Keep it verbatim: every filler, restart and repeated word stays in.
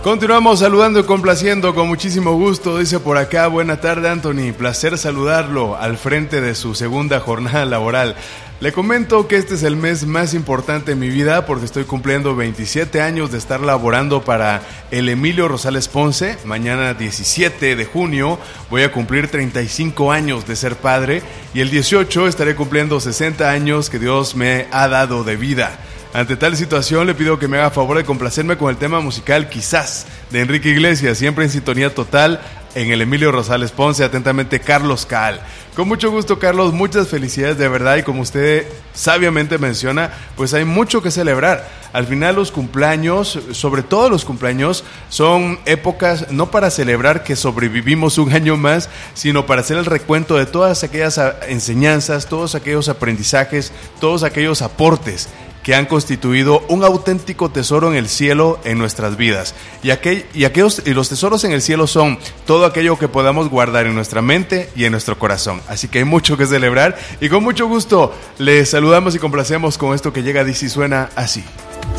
Continuamos saludando y complaciendo con muchísimo gusto. Dice por acá, buena tarde Anthony, placer saludarlo al frente de su segunda jornada laboral. Le comento que este es el mes más importante en mi vida porque estoy cumpliendo veintisiete años de estar laborando para el Emilio Rosales Ponce. Mañana diecisiete de junio voy a cumplir treinta y cinco años de ser padre y el dieciocho estaré cumpliendo sesenta años que Dios me ha dado de vida. Ante tal situación le pido que me haga favor de complacerme con el tema musical Quizás de Enrique Iglesias, siempre en sintonía total en el Emilio Rosales Ponce. Atentamente, Carlos Caal. Con mucho gusto, Carlos, muchas felicidades de verdad y como usted sabiamente menciona, pues hay mucho que celebrar. Al final los cumpleaños, sobre todo los cumpleaños, son épocas no para celebrar que sobrevivimos un año más, sino para hacer el recuento de todas aquellas enseñanzas, todos aquellos aprendizajes, todos aquellos aportes que han constituido un auténtico tesoro en el cielo en nuestras vidas. Y, aquel, y, aquellos, y los tesoros en el cielo son todo aquello que podamos guardar en nuestra mente y en nuestro corazón. Así que hay mucho que celebrar y con mucho gusto les saludamos y complacemos con esto que llega, dice y suena así.